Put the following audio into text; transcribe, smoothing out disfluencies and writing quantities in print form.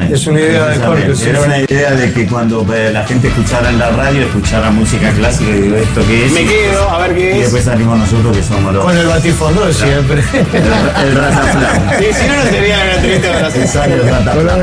Es una idea de Jorge. Sí, era una idea de que cuando la gente escuchara en la radio, escuchara música clásica y digo, ¿esto qué es? Me quedo, a ver qué es. Y después salimos nosotros que somos los... con el batifondo de siempre. el rataflán. Sí, si no, no sería una entrevista con la Exacto, el rataflán.